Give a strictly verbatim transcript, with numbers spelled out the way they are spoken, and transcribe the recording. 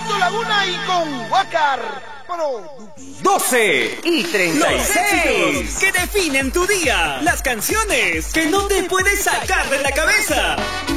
Fernando Laguna y con Huácar Producciones. doce y treinta y seis. Los éxitos que definen tu día. Las canciones que no te puedes sacar de la cabeza.